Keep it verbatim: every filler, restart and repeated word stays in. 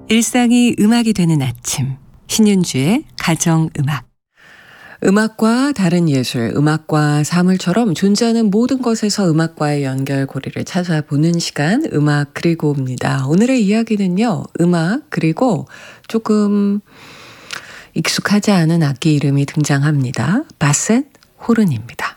일상이 음악이 되는 아침, 신윤주의 가정음악. 음악과 다른 예술, 음악과 사물처럼 존재하는 모든 것에서 음악과의 연결고리를 찾아보는 시간, 음악 그리고입니다. 오늘의 이야기는요, 음악 그리고 조금 익숙하지 않은 악기 이름이 등장합니다. 바셋 호른입니다.